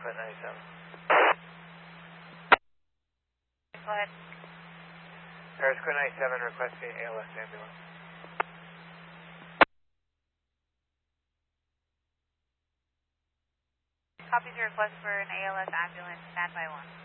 Quit 97. Go ahead. Paris Quit 97, requesting ALS ambulance. Copies your request for an ALS ambulance, standby 1.